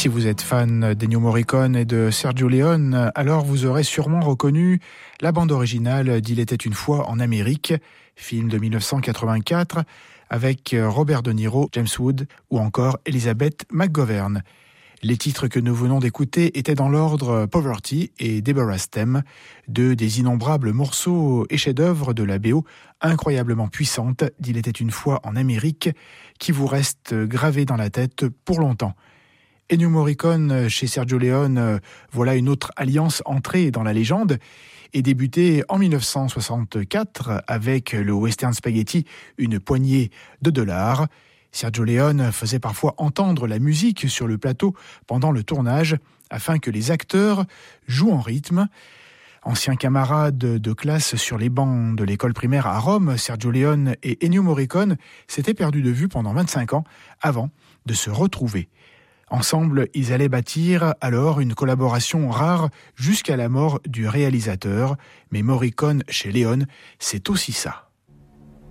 Si vous êtes fan d'Ennio Morricone et de Sergio Leone, alors vous aurez sûrement reconnu la bande originale d'Il était une fois en Amérique, film de 1984, avec Robert De Niro, James Wood ou encore Elizabeth McGovern. Les titres que nous venons d'écouter étaient dans l'ordre Poverty et Deborah's Theme, deux des innombrables morceaux et chefs-d'œuvre de la BO incroyablement puissante d'Il était une fois en Amérique, qui vous restent gravés dans la tête pour longtemps. Ennio Morricone chez Sergio Leone, voilà une autre alliance entrée dans la légende et débutée en 1964 avec le western spaghetti Une poignée de dollars. Sergio Leone faisait parfois entendre la musique sur le plateau pendant le tournage afin que les acteurs jouent en rythme. Ancien camarade de classe sur les bancs de l'école primaire à Rome, Sergio Leone et Ennio Morricone s'étaient perdus de vue pendant 25 ans avant de se retrouver. Ensemble, ils allaient bâtir alors une collaboration rare jusqu'à la mort du réalisateur. Mais Morricone chez Leone, c'est aussi ça.